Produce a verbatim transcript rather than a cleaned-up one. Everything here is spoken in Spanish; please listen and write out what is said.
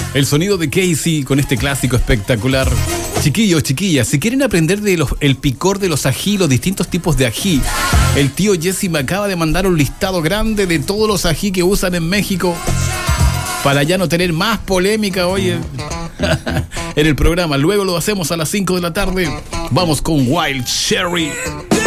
El sonido de Casey con este clásico espectacular. Chiquillos, chiquillas, si quieren aprender de los, el picor de los ají, los distintos tipos de ají, el tío Jesse me acaba de mandar un listado grande de todos los ají que usan en México para ya no tener más polémica hoy en, en el programa. Luego lo hacemos a las cinco de la tarde. Vamos con Wild Cherry.